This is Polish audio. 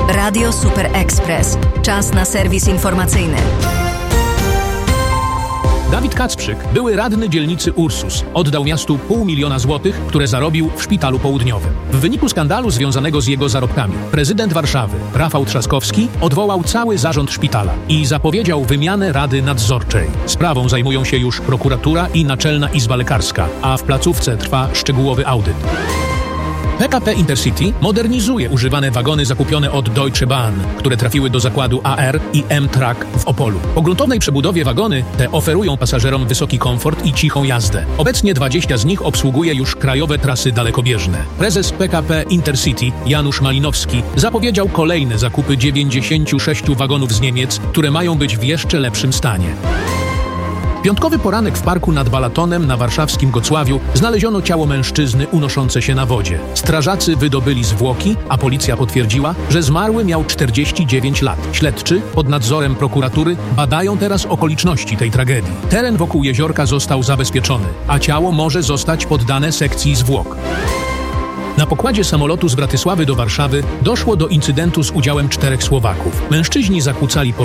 Radio Super Express. Czas na serwis informacyjny. Dawid Kacprzyk, były radny dzielnicy Ursus, oddał miastu $500 000 złotych, które zarobił w Szpitalu Południowym. W wyniku skandalu związanego z jego zarobkami prezydent Warszawy, Rafał Trzaskowski, odwołał cały zarząd szpitala i zapowiedział wymianę Rady Nadzorczej. Sprawą zajmują się już prokuratura i Naczelna Izba Lekarska, a w placówce trwa szczegółowy audyt. PKP Intercity modernizuje używane wagony zakupione od Deutsche Bahn, które trafiły do zakładu AR i M-Track w Opolu. Po gruntownej przebudowie wagony te oferują pasażerom wysoki komfort i cichą jazdę. Obecnie 20 z nich obsługuje już krajowe trasy dalekobieżne. Prezes PKP Intercity Janusz Malinowski zapowiedział kolejne zakupy 96 wagonów z Niemiec, które mają być w jeszcze lepszym stanie. Piątkowy poranek w parku nad Balatonem na warszawskim Gocławiu znaleziono ciało mężczyzny unoszące się na wodzie. Strażacy wydobyli zwłoki, a policja potwierdziła, że zmarły miał 49 lat. Śledczy pod nadzorem prokuratury badają teraz okoliczności tej tragedii. Teren wokół jeziorka został zabezpieczony, a ciało może zostać poddane sekcji zwłok. Na pokładzie samolotu z Bratysławy do Warszawy doszło do incydentu z udziałem 4 Słowaków. Mężczyźni zakłócali